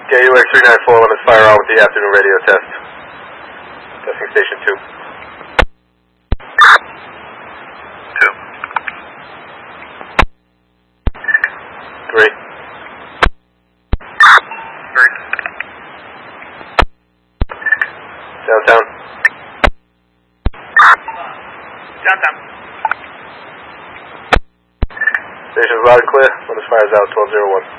KUX 394, let us fire on with the afternoon radio test. Testing station 2. 2. 3. 3. Downtown. Downtown. Station's loud and clear. Let us fires out 1201.